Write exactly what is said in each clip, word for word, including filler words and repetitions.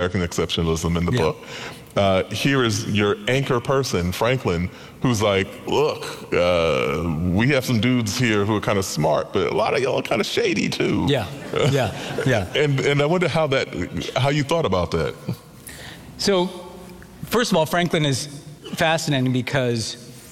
American exceptionalism in the Yeah. book. Uh, here is your anchor person, Franklin, who's like, look, uh, we have some dudes here who are kind of smart, but a lot of y'all are kind of shady too. Yeah, yeah, yeah. and and I wonder how that, how you thought about that. So, first of all, Franklin is fascinating because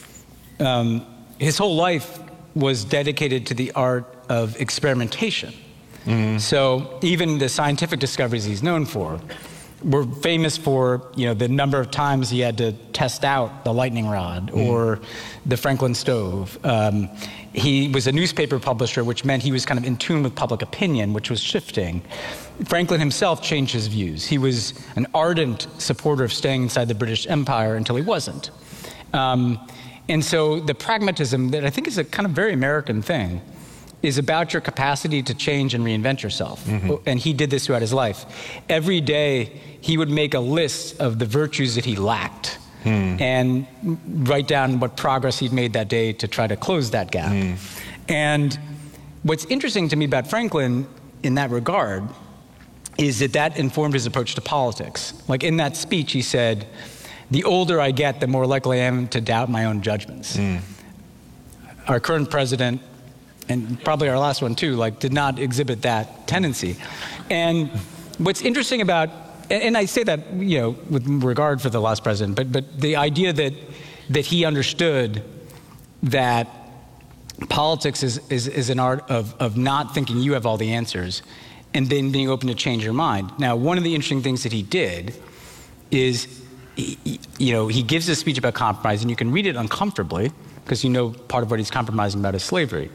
um, his whole life was dedicated to the art of experimentation. Mm-hmm. So even the scientific discoveries he's known for were famous for, you know, the number of times he had to test out the lightning rod mm-hmm. or the Franklin stove. Um, he was a newspaper publisher, which meant he was kind of in tune with public opinion, which was shifting. Franklin himself changed his views. He was an ardent supporter of staying inside the British Empire until he wasn't. Um, and so the pragmatism that I think is a kind of very American thing is about your capacity to change and reinvent yourself. Mm-hmm. And he did this throughout his life. Every day, he would make a list of the virtues that he lacked mm. and write down what progress he'd made that day to try to close that gap. Mm. And what's interesting to me about Franklin in that regard is that that informed his approach to politics. Like in that speech, he said, the older I get, the more likely I am to doubt my own judgments. Mm. Our current president, and probably our last one too, like did not exhibit that tendency. And what's interesting about, and I say that, you know, with regard for the last president, but but the idea that that he understood that politics is is, is an art of of not thinking you have all the answers, and then being open to change your mind. Now, one of the interesting things that he did is, he, you know, he gives a speech about compromise, and you can read it uncomfortably because you know part of what he's compromising about is slavery.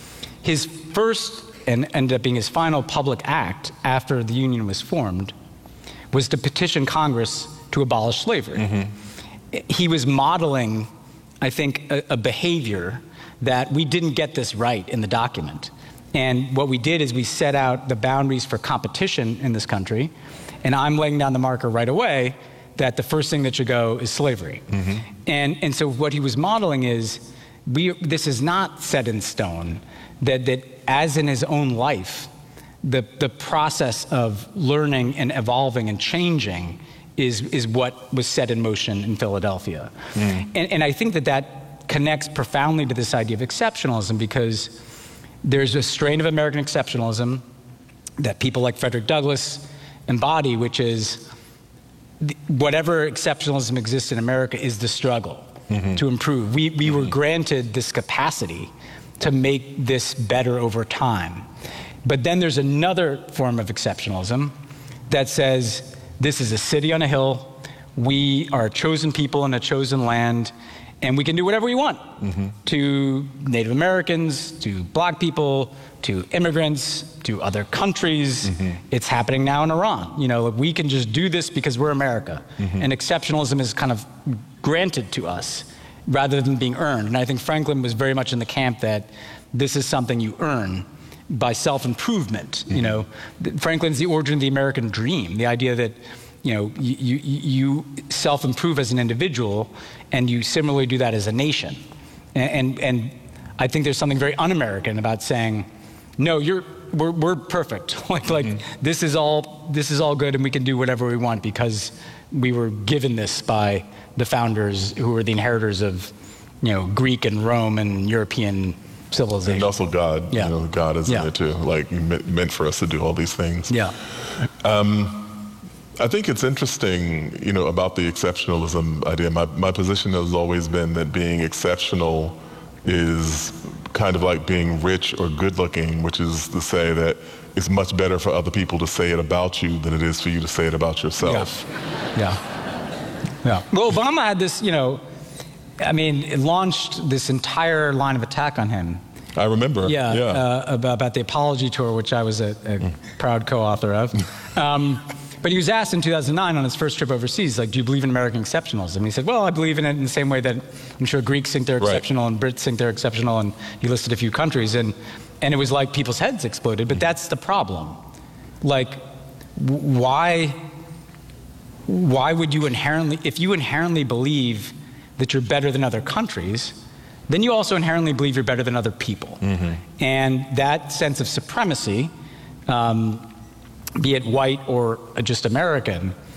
His first, and ended up being his final public act after the Union was formed, was to petition Congress to abolish slavery. Mm-hmm. He was modeling, I think, a, a behavior that we didn't get this right in the document. And what we did is we set out the boundaries for competition in this country, and I'm laying down the marker right away that the first thing that should go is slavery. Mm-hmm. And, and so what he was modeling is, we, this is not set in stone. That, that as in his own life, the, the process of learning and evolving and changing is, is what was set in motion in Philadelphia. Mm. And, and I think that that connects profoundly to this idea of exceptionalism, because there's a strain of American exceptionalism that people like Frederick Douglass embody, which is the, whatever exceptionalism exists in America is the struggle mm-hmm. to improve. We, we mm-hmm. were granted this capacity to make this better over time. But then there's another form of exceptionalism that says, this is a city on a hill, we are a chosen people in a chosen land, and we can do whatever we want mm-hmm. to Native Americans, to black people, to immigrants, to other countries. Mm-hmm. It's happening now in Iran. You know, we can just do this because we're America. Mm-hmm. And exceptionalism is kind of granted to us rather than being earned. And I think Franklin was very much in the camp that this is something you earn by self-improvement. Mm-hmm. You know, Franklin's the origin of the American dream, the idea that, you know, you, you, you self-improve as an individual, and you similarly do that as a nation. And, and, and I think there's something very un-American about saying, no, you're, we're, we're perfect. like, like mm-hmm. this is all, this is all good, and we can do whatever we want because we were given this by the founders who were the inheritors of, you know, Greek and Rome and European civilization. And also God, yeah. you know, God is yeah. in it too, like meant for us to do all these things. Yeah. Um, I think it's interesting, you know, about the exceptionalism idea. My, my position has always been that being exceptional is kind of like being rich or good looking, which is to say that it's much better for other people to say it about you than it is for you to say it about yourself. Yeah. Yeah. Yeah. Well, Obama had this, you know, I mean, it launched this entire line of attack on him. I remember. Yeah. yeah. Uh, about, about the apology tour, which I was a, a mm. proud co-author of. Um, but he was asked in two thousand nine on his first trip overseas, like, do you believe in American exceptionalism? And he said, well, I believe in it in the same way that I'm sure Greeks think they're exceptional right. and Brits think they're exceptional, and he listed a few countries, and, and it was like people's heads exploded. But that's the problem. Like, w- why... Why would you inherently, if you inherently believe that you're better than other countries, then you also inherently believe you're better than other people. Mm-hmm. And that sense of supremacy, um, be it white or just American,